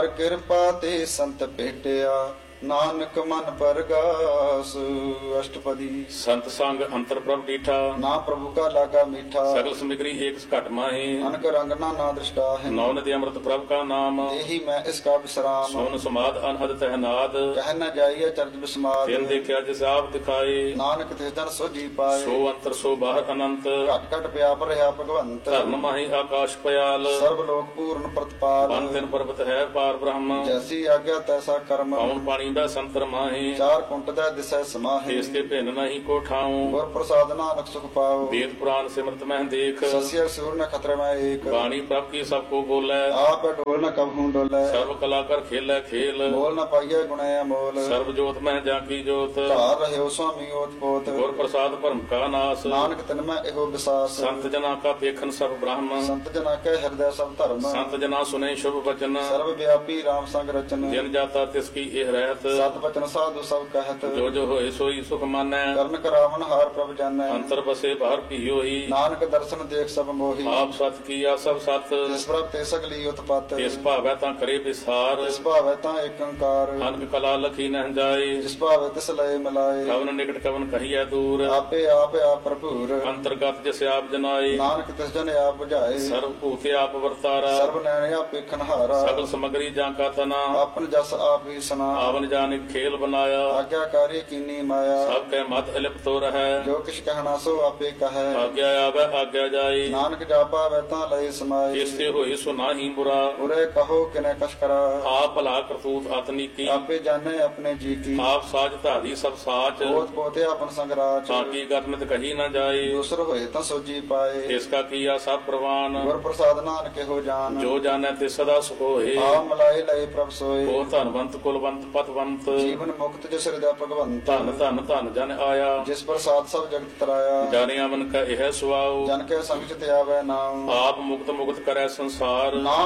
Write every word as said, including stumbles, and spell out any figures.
ਕਿਰਪਾ ਤੇ ਸੰਤ ਭੇਟਿਆ, ਨਾਨਕ ਮਨ ਪਰਗਾਸ। ਅਸ਼ਟਪਦੀ। ਸੰਤ ਸੰਗ ਅੰਤਰ ਪ੍ਰਭ ਡੀਠਾ, ਨਾ ਪ੍ਰਭੂ ਕਾ ਲਾਗਾ ਮੀਠਾ, ਸਗਲ ਸਮਿਗਰੀ ਏਕ ਘਟ ਮਾਹੀ। ਅਨਕ ਰੰਗ ਨਾ ਨਾ ਦ੍ਰਿਸ਼ਟਾ ਹੈ, ਨੌ ਨਦੀ ਅੰਮ੍ਰਿਤ ਪ੍ਰਭ ਕਾ ਨਾਮ। ਇਹੀ ਮੈਂ ਇਸ ਕਾ ਵਿਸਰਾਮ। ਸੋਨ ਸਮਾਦ ਅਨਹਦ ਤਹਿਨਾਦ, ਕਹਿ ਨ ਜਾਈਏ ਚਰਜ ਬਿਸਮਾਦ। ਤਿਨ ਦੇਖਿਆ ਜਿਸ ਆਪ ਦਿਖਾਏ, ਨਾਨਕ ਤਿਸ ਜਨ ਸੋਜੀ ਪਾਏ। ਸੋ ਅੰਤਰ ਸੋ ਬਾਹਰ ਅਨੰਤ, ਘਟ ਘਟ ਪਿਆਪ ਰਿਹਾ ਭਗਵੰਤ। ਧਰਨ ਮਾਹੀ ਆਕਾਸ਼ ਪਿਆਲ, ਸਰਬ ਲੋਕ ਪੂਰਨ ਪ੍ਰਤਪਾਲ। ਬਨ ਤਿਨ ਪਰਬਤ ਹੈ ਪਾਰ ਬ੍ਰਹਮ। ਜੈਸੀ ਆਗਿਆ ਤੈਸਾ ਕਰਮ, ਪਉਣ ਪਾਣੀ ਦਾ ਸੰਤਰ ਮਾਹੀ। ਚਾਰ ਕੁੰਟ ਦਾ ਦਿਸੈ ਸਮਾਹੀ। ਇਸ ਕੇ ਭਿੰਨ ਨਹੀਂ ਕੋ ਠਾਉ, ਗੁਰ ਪ੍ਰਸਾਦ ਨਾਨਕ ਸੁਖ ਪਾਓ। ਵੇਦ ਪੁਰਾਨ ਸਿਮਰਤ ਮਹਿ ਦੇਖ। ਸਸਿਆ ਸੂਰ ਨ ਖਤਰੇ ਮੈਂ ਏਕ, ਬਾਣੀ ਪ੍ਰਭ ਕੀ ਸਭ ਕੋ ਬੋਲੇ। ਆਪ ਢੋਲ ਨ ਕਬਹੂ ਡੋਲੇ। ਸਰਬ ਕਲਾ ਕਰ ਖੇਲੇ ਖੇਲ, ਬੋਲ ਨ ਪਾਈਏ ਗੁਣੇ ਅਮੋਲ। ਸਰਬ ਜੋਤ ਮਹਿ ਜਾ ਕੀ ਜੋਤ। ਧਾਰ ਰਹਿਓ ਸੁਆਮੀ ਓਤ ਪੋਤ। ਗੁਰ ਪ੍ਰਸਾਦ ਭਰਮ ਕਾ ਨਾਸ, ਨਾਨਕ ਤਿਨ ਮੈਂ ਇਹੋ ਵਿਸਾਸ। ਸੰਤ ਜਨਾ ਕਾ ਵੇਖਨ ਸਭ ਬ੍ਰਹਮ। ਸੰਤ ਜਨਾ ਕੈ ਹਿਰਦੈ ਸਭ ਧਰਮ। ਸੰਤ ਜਨਾ ਸੁਨੇ ਸ਼ੁਭ ਬਚਨ, ਸਰਬ ਵਿਆਪੀ ਰਾਮ ਸੰਗ ਰਚਨ। ਜਿਨ ਜਾਤਾ ਤਿਸ ਕੀ ਇਹ ਰਹਿਤ। ਸਤ ਬਚਨ ਸਾਧੂ ਸਭ ਕਹਿਤ, ਜੋ ਜੋ ਹੋਏ ਸੋਈ ਸੁਖ ਮਾਨੈ। ਕਰਨ ਕਰਾਵਨ ਹਾਰ ਪ੍ਰਭ ਜਾਣੈ। ਅੰਤਰ ਬਸੇ ਬਾਹਰ ਕੀ ਹੋਈ, ਨਾਨਕ ਦਰਸ਼ਨ ਦੇਖ ਸਭ ਮੋਹੀ। ਆਪ ਸਤ ਕੀਆ ਸਭ ਸਤ। ਜਿਸ ਪ੍ਰਭ ਤੇ ਸਗਲੀ ਉਤਪਤ, ਇਸ ਭਾਵੈ ਤਾਂ ਕਰੇ ਵਿਸਾਰ। ਜਿਸ ਭਾਵੈ ਤਾਂ ਏਕ ਓੰਕਾਰ। ਅਨਕ ਕਲਾ ਲਖੀ ਨਹਿ ਜਾਏ, ਜਿਸ ਭਾਵੈ ਤਿਸ ਲਏ ਮਿਲਾਏ। ਕਵਨ ਨਿਕਟ ਕਵਨ ਕਹੀਐ ਦੂਰ। ਆਪੇ ਆਪ ਆਪ ਭਰਪੂਰ, ਅੰਤਰਗਤ ਜਿਸ ਆਪ ਜਨਾਏ। ਨਾਨਕ ਤਿਸ ਜਨ ਆਪ ਬੁਝਾਏ। ਸਰਬ ਭੂਤ ਆਪ ਵਰਤਾਰਾ, ਸਰਬ ਨੈਣ ਆਪੇ ਖਨਹਾਰਾ। ਸਗਲ ਸਮਗਰੀ ਜਾਂ ਕਾ ਤਨਾ। ਆਪਨ ਜਸ ਆਪ ਹੀ ਸਨਾ, ਆਵਨ ਜਾਨਿਕ ਖੇਲ ਬਨਾਇਆ। ਆਗਿਆਕਾਰੀ ਕੀਨੀ ਮਾਇਆ। ਸਭ ਕੈ ਮਤ ਅਲਿਪਤੋ ਰਹੈ, ਜੋ ਕਿਛ ਕਹਿਣਾ ਸੋ ਆਪੇ ਕਹੈ। ਆਗਿਆ ਆਵੈ ਆਗਿਆ ਜਾਈ। ਨਾਨਕ ਜਾਪਾ ਵੈ ਤਾਂ ਲਏ ਸਮਾਏ। ਜਿਸ ਤੇ ਹੋਏ ਸੋ ਨਾਹੀ ਬੁਰਾ, ਉਰੇ ਕਹੋ ਕਿਨੇ ਕਛ ਕਰਾ। ਆਪ ਭਲਾ ਕਰਤੂਤ ਅਤਨੀਕੀ। ਆਪੇ ਜਾਣੇ ਆਪਣੇ ਜੀ ਕੀ, ਆਪ ਸਾਜ ਧਾਰੀ ਸਭ ਸਾਚ। ਪੋਤ ਪੋਤੇ ਆਪਨ ਸੰਗਰਾਜ। ਤਾਂ ਕੀ ਗਤਮਿਤ ਕਹੀ ਨਾ ਜਾਏ, ਦੂਸਰ ਹੋਏ ਤਾਂ ਸੋਜੀ ਪਾਏ। ਇਸ ਕਾ ਕੀਆ ਸਭ ਪ੍ਰਵਾਨ। ਗੁਰ ਪ੍ਰਸਾਦ ਨਾਨਕ ਇਹੋ ਜਾਨ, ਜੋ ਜਾਣੈ ਤੇ ਸਦਾ ਸੁਖ ਹੋਏ। ਆ ਮਲਾਏ ਲਏ ਪ੍ਰਭ ਸੋਏ। ਉਹ ਧਨਵੰਤ ਕੁਲਵੰਤ ਪਤਵੰਤ, ਜੀਵਨ ਮੁਕਤ ਜਿਸ ਹਿਰਦੈ ਭਗਵੰਤ। ਧਨ ਧਨ ਧਨ ਜਨ ਆਇਆ। ਜਿਸ ਪ੍ਰਸਾਦ ਸਭ ਜਗਤ ਤਰਾਇਆ। ਜਾਣਿਆ ਮਨ ਕਾ ਇਹ ਸੁਆਉ, ਜਨ ਕੇ ਸੰਗ ਚ ਤੇ ਆਵੈ ਨਾਮ। ਆਪ ਮੁਕਤ ਮੁਕਤ ਕਰੈ ਸੰਸਾਰ। ਨਾਮ